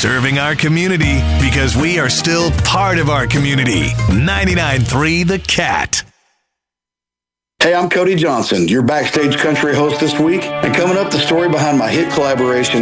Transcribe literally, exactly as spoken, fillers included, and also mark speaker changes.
Speaker 1: Serving our community because we are still part of our community. ninety-nine point three The Cat.
Speaker 2: Hey, I'm Cody Johnson, your Backstage Country host this week. And coming up, the story behind my hit collaboration